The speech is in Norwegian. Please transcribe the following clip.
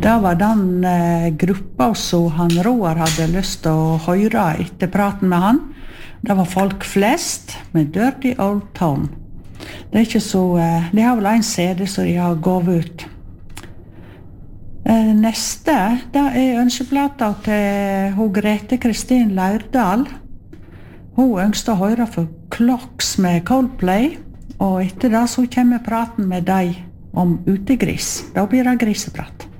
Det var den gruppa som han Roar hadde lyst til å høre etter praten med han. Det var folk flest med Dirty Old Town. Det ikke så, de har vel en CD som de har gått ut. Neste, det ønskeplata til hun Grete Kristin Leirdal. Hun ønsker å høre for Clocks med Coldplay, og etter det så kommer praten med deg om utegris. Da blir det griseprat.